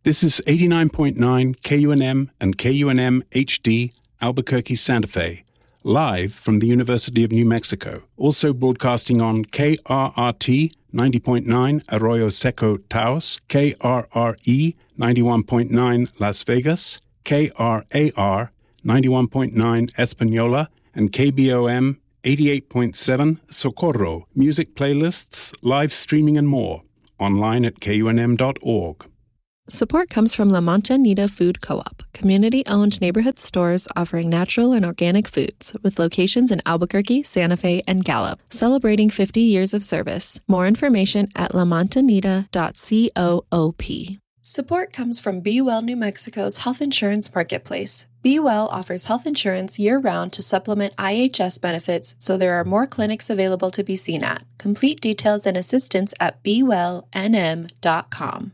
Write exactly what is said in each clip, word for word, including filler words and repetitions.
This is eighty-nine point nine K U N M and K U N M H D Albuquerque, Santa Fe, live from the University of New Mexico. Also broadcasting on K R R T ninety point nine Arroyo Seco, Taos, K R R E ninety-one point nine Las Vegas, K R A R ninety-one point nine Española, and K B O M eighty-eight point seven Socorro. Music playlists, live streaming, and more. Online at K U N M dot org. Support comes from La Mancha Nita Food Co-op, community-owned neighborhood stores offering natural and organic foods, with locations in Albuquerque, Santa Fe, and Gallup, celebrating fifty years of service. More information at la mantanita dot coop. Support comes from Be Well New Mexico's Health Insurance Marketplace. Be Well offers health insurance year-round to supplement I H S benefits, so there are more clinics available to be seen at. Complete details and assistance at be well n m dot com.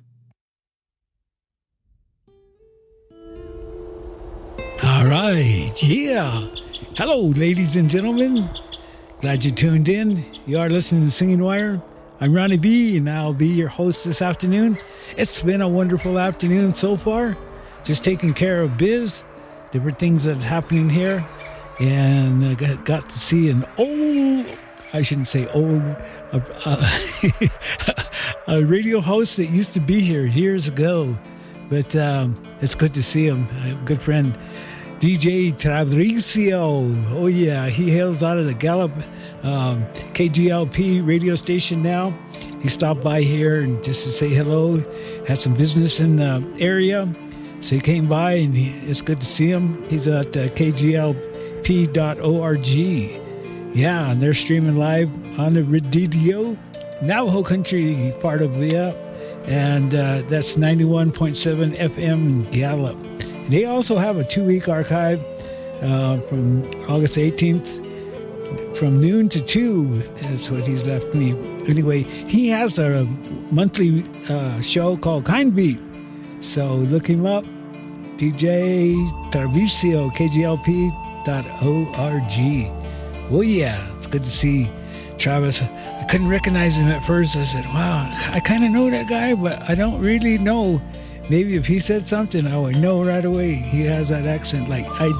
All right, yeah. Hello, ladies and gentlemen. Glad you tuned in. You are listening to Singing Wire. I'm Ronnie B, and I'll be your host this afternoon. It's been a wonderful afternoon so far. Just taking care of biz, different things that's happening here. And I got, got to see an old, I shouldn't say old, uh, uh, a radio host that used to be here years ago. But um, it's good to see him. A good friend, D J Trabricio. Oh, yeah. He hails out of the Gallup um, K G L P radio station now. He stopped by here and just to say hello. Had some business in the area. So he came by, and he, it's good to see him. He's at uh, K G L P dot org. Yeah, and they're streaming live on the radio. Navajo Country part of the app. And uh, that's ninety-one point seven F M in Gallup. They also have a two-week archive uh, from August eighteenth, from noon to two. That's what he's left me. Anyway, he has a monthly uh, show called Kind Beat. So look him up, D J Tarvisio, K G L P dot org. Oh, yeah, it's good to see Travis. I couldn't recognize him at first. I said, wow, I kind of know that guy, but I don't really know. Maybe if he said something, I would know right away. He has that accent like I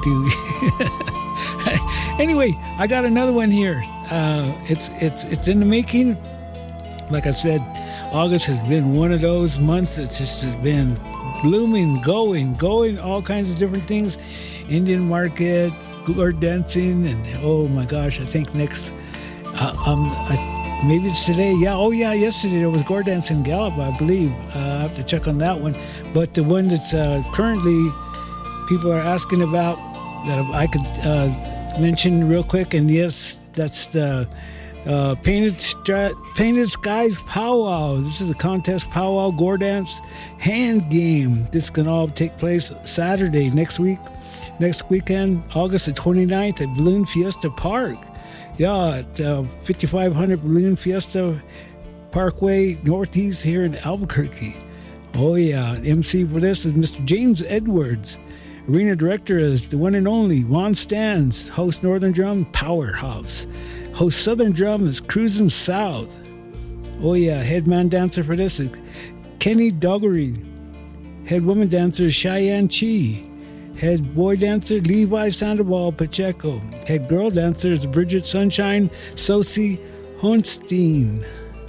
do. Anyway, I got another one here. Uh, it's it's it's in the making. Like I said, August has been one of those months. It's just been blooming, going, going, all kinds of different things. Indian market, gourd dancing, and oh my gosh, I think next, uh, um, I, maybe it's today. Yeah. Oh, yeah. Yesterday there was gourd dance in Gallup, I believe. Uh, I have to check on that one. But the one that's uh, currently people are asking about that I could uh, mention real quick, and yes, that's the uh, Painted Stra- Painted Skies Powwow. This is a contest powwow gourd dance hand game. This can all take place Saturday next week, next weekend, August the twenty-ninth at Balloon Fiesta Park. Yeah, at uh, fifty-five hundred Balloon Fiesta Parkway Northeast here in Albuquerque. Oh, yeah. M C for this is Mister James Edwards. Arena director is the one and only Juan Stans. Host Northern Drum, Powerhouse. Host Southern Drum is Cruising South. Oh, yeah. Head man dancer for this is Kenny Doggery. Head woman dancer is Cheyenne Chi. Head boy dancer, Levi Sandoval Pacheco. Head girl dancer is Bridget Sunshine Sosi Honstein.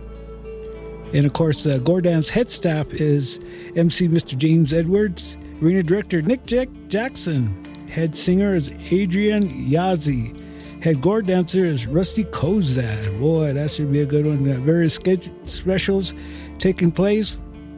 And, of course, the Gourd Dance head staff is M C Mister James Edwards. Arena director, Nick Jack- Jackson. Head singer is Adrian Yazzie. Head gourd dancer is Rusty Kozad. Boy, that should be a good one. Uh, various sketch specials taking place.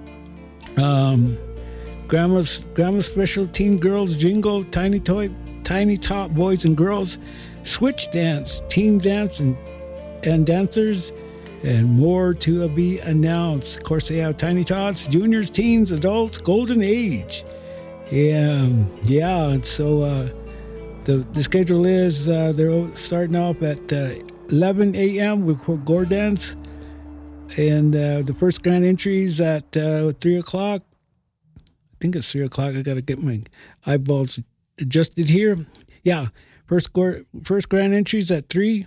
Um... Grandma's Grandma's Special, Teen Girls Jingle, Tiny Toy, Tiny Top Boys and Girls, Switch Dance, Team Dance and and Dancers, and more to be announced. Of course, they have Tiny Tots, Juniors, Teens, Adults, Golden Age. Yeah, yeah. And so uh, the the schedule is uh, they're starting off at uh, eleven a.m. with Gourd Dance, and uh, the first grand entries at uh, three o'clock. I think it's three o'clock. I got to get my eyeballs adjusted here. Yeah, first go- first grand entries at three.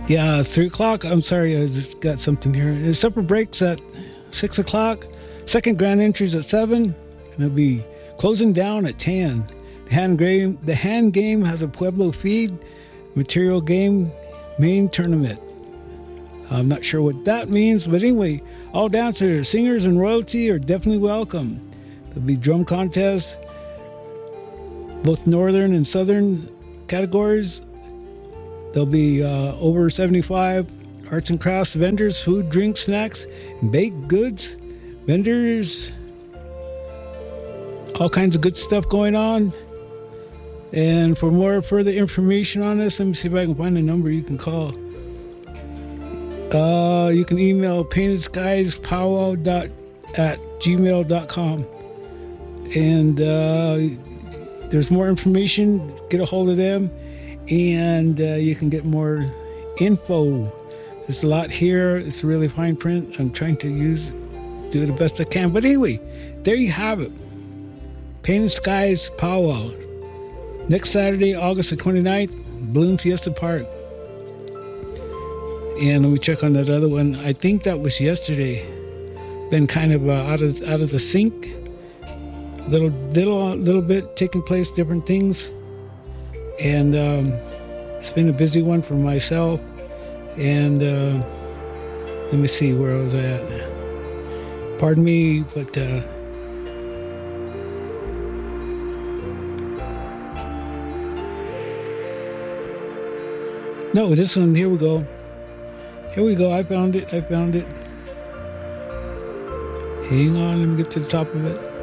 Yeah, three o'clock. I'm sorry, I just got something here. The supper breaks at six o'clock. Second grand entries at seven. And it'll be closing down at ten. The hand game, the hand game has a Pueblo feed. Material game main tournament. I'm not sure what that means, but anyway, all dancers, singers, and royalty are definitely welcome. There'll be drum contests, both northern and southern categories. There'll be uh, over seventy-five arts and crafts vendors, food, drinks, snacks, and baked goods vendors. All kinds of good stuff going on. And for more further information on this, let me see if I can find a number you can call. Uh, you can email painted skies powwow dot at gmail dot com. And uh, there's more information. Get a hold of them. And uh, you can get more info. There's a lot here. It's really fine print. I'm trying to use, do the best I can. But anyway, there you have it. Painted Skies Powwow. Next Saturday, August the twenty-ninth, Bloom Fiesta Park. And let me check on that other one. I think that was yesterday. Been kind of uh, out of out of the sync. Little little little bit taking place, different things. And um, it's been a busy one for myself. And uh, let me see where I was at. Pardon me, but uh, no, this one, here we go. Here we go. I found it. I found it. Hang on, let me get to the top of it.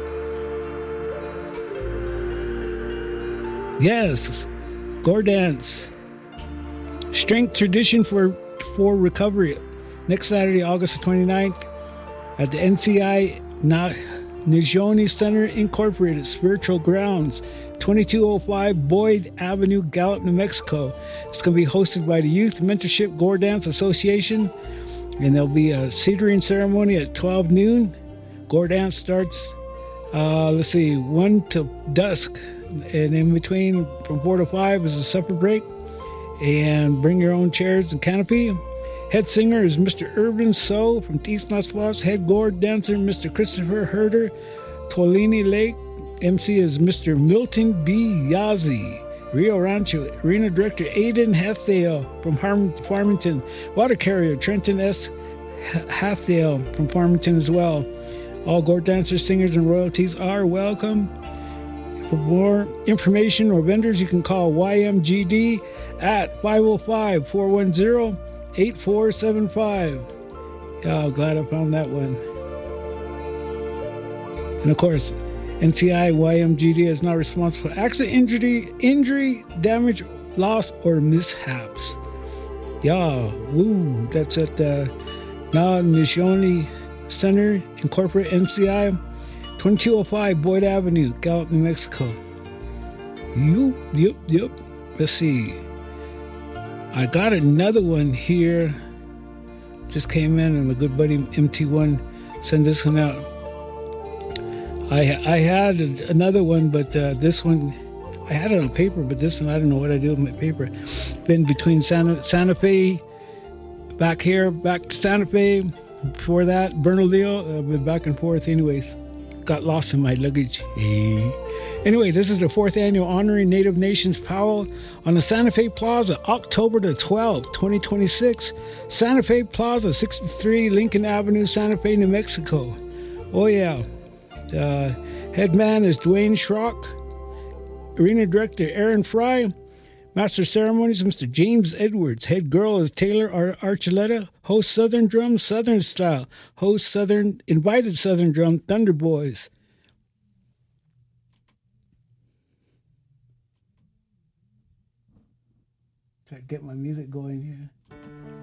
Yes, Gore Dance. Strength Tradition for for Recovery. Next Saturday, August twenty-ninth, at the N C I Nijoni Center Incorporated, Spiritual Grounds, twenty-two oh five Boyd Avenue, Gallup, New Mexico. It's going to be hosted by the Youth Mentorship Gore Dance Association, and there'll be a cedering ceremony at twelve noon. Gore Dance starts, uh, let's see, one till dusk, and in between from four to five is a supper break. And bring your own chairs and canopy. Head singer is Mister Urban So from East Las Vegas. Head Gore dancer, Mister Christopher Herder, Tolini Lake. M C is Mister Milton B. Yazzie. Rio Rancho. Arena director Aiden Hathdale from Harm- Farmington. Water carrier Trenton S. Hathdale from Farmington as well. All Gore dancers, singers, and royalties are welcome. For more information or vendors, you can call Y M G D at five oh five, four one zero, eight four seven five. Oh, glad I found that one. And of course, N C I Y M G D is not responsible for accident, injury, injury, damage, loss, or mishaps. Yeah, woo, that's at the Mount Nishoni Center Incorporated, N C I, twenty-two oh five Boyd Avenue, Gallup, New Mexico. Yup, yup, yup. Let's see. I got another one here. Just came in, and my good buddy M T one sent this one out. I I had another one, but uh, this one, I had it on paper, but this one, I don't know what I do with my paper. Been between Santa, Santa Fe, back here, back to Santa Fe. Before that, Bernalillo. I've been back and forth anyways. Got lost in my luggage. Hey. Anyway, this is the fourth annual Honoring Native Nations Powwow on the Santa Fe Plaza, October the twelfth, twenty twenty-six. Santa Fe Plaza, sixty-three Lincoln Avenue, Santa Fe, New Mexico. Oh, yeah. Uh, head man is Dwayne Schrock. Arena director Aaron Fry. Master ceremonies Mister James Edwards. Head girl is Taylor Ar- Archuleta. Host Southern Drum, Southern Style. Host Southern, invited Southern Drum, Thunder Boys. Try to get my music going here.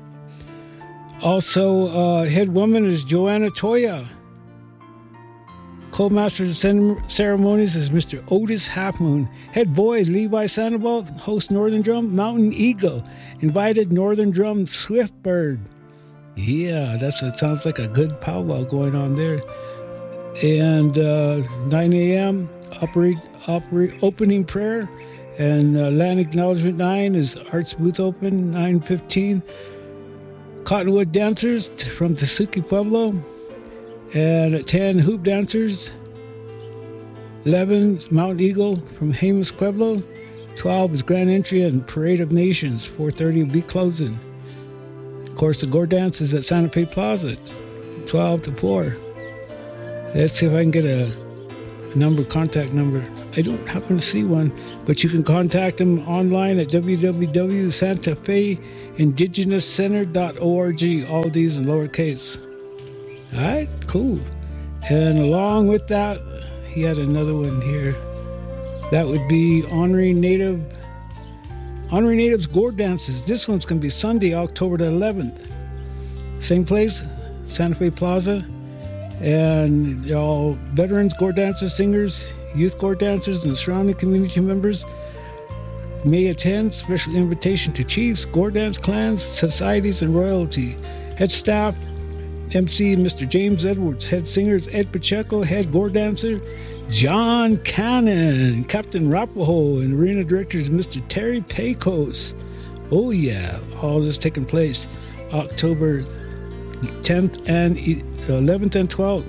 Also, uh, head woman is Joanna Toya. Co-master of ceremonies is Mister Otis Halfmoon. Head boy, Levi Sandoval. Host Northern Drum, Mountain Eagle. Invited Northern Drum, Swiftbird. Yeah, that's that sounds like a good powwow going on there. And uh, nine a.m. Operate, operate, opening prayer And uh, Land Acknowledgement nine is Arts Booth Open, nine fifteen. Cottonwood Dancers from Tesuque Pueblo. And at ten, Hoop Dancers. eleven, Mountain Eagle from Jemez Pueblo. twelve is Grand Entry and Parade of Nations. four thirty will be closing. Of course, the Gore Dance is at Santa Fe Plaza. twelve to four. Let's see if I can get a number, contact number. I don't happen to see one, but you can contact them online at w w w dot santa fe indigenous center dot org. All these in lowercase. All right, cool. And along with that, he had another one here. That would be honoring Native, honoring Natives Gore Dances. This one's going to be Sunday, October the eleventh. Same place, Santa Fe Plaza. And all veterans, Gore dancers, singers, youth Gore dancers, and the surrounding community members may attend. Special invitation to chiefs, Gore dance clans, societies, and royalty. Head staff, M C Mister James Edwards. Head singers, Ed Pacheco. Head Gore dancer, John Cannon. Captain Rapaho. And arena directors, Mister Terry Pecos. Oh yeah, all this taking place October tenth and eleventh and twelfth.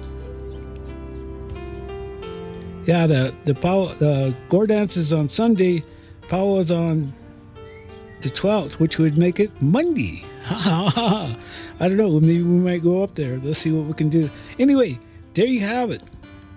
Yeah, the the pow, the Gore dance is on Sunday. Powwow is on the twelfth, which would make it Monday. I don't know. Maybe we might go up there. Let's see what we can do. Anyway, there you have it.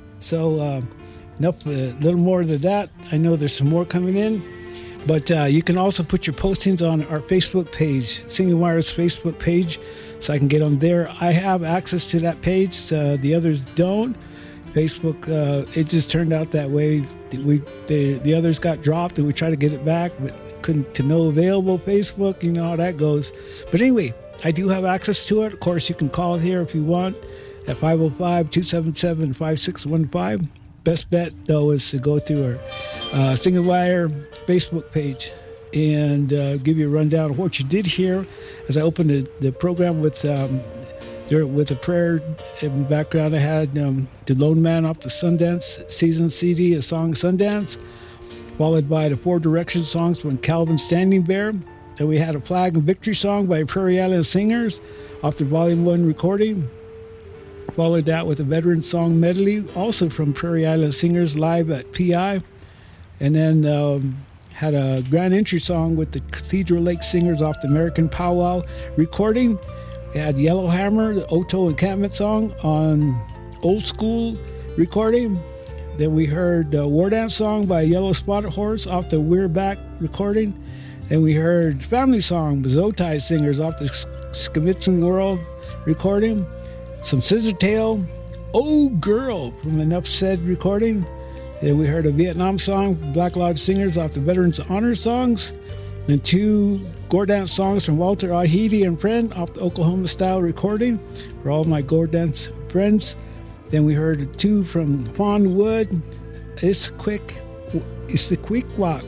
So, uh, enough. A little more than that. I know there's some more coming in, but uh, you can also put your postings on our Facebook page, Singing Wire's Facebook page, so I can get on there. I have access to that page. Uh, the others don't. Facebook, uh, it just turned out that way. We the, the others got dropped, and we tried to get it back, but couldn't. To no available Facebook, you know how that goes. But anyway, I do have access to it. Of course, you can call here if you want at five oh five, two seven seven, five six one five. Best bet, though, is to go through our uh, Singing Wire Facebook page and uh, give you a rundown of what you did here as I opened the, the program with um, with a prayer in the background. I had um, The Lone Man off the Sundance season C D, a song Sundance, followed by the Four Directions songs from Calvin Standing Bear. Then we had a Flag and Victory song by Prairie Island Singers off the Volume one recording. Followed that with a veteran song medley, also from Prairie Island Singers live at P I. And then um, had a Grand Entry song with the Cathedral Lake Singers off the American Powwow recording. We had Yellowhammer, the Oto Encampment song on Old School recording. Then we heard the War Dance song by Yellow Spotted Horse off the We're Back recording. Then we heard Family Song by Zotai Singers off the Skimitzen World recording. Some Scissor Tail, Oh Girl from Enough Said recording. Then we heard a Vietnam song from Black Lodge Singers off the Veterans Honor songs. And two Gore Dance songs from Walter Ahidi and Friend off the Oklahoma Style recording for all my Gore Dance friends. Then we heard two from Fawn Wood, It's Quick, It's the Quick Walk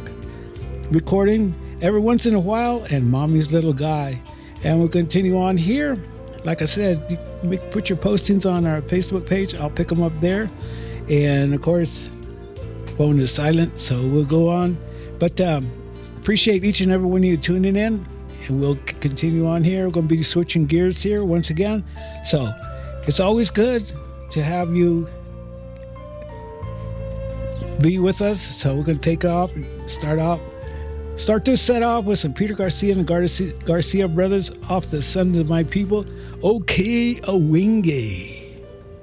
recording Every Once in a While, and Mommy's Little Guy. And we'll continue on here. Like I said, you put your postings on our Facebook page. I'll pick them up there. And of course, phone is silent, so we'll go on. But um, appreciate each and every one of you tuning in. And we'll continue on here. We're going to be switching gears here once again. So it's always good to have you be with us. So we're going to take off and start off. Start this set off with some Peter Garcia and the Garcia, Garcia Brothers off the Sons of My People. Okay, a Wingay.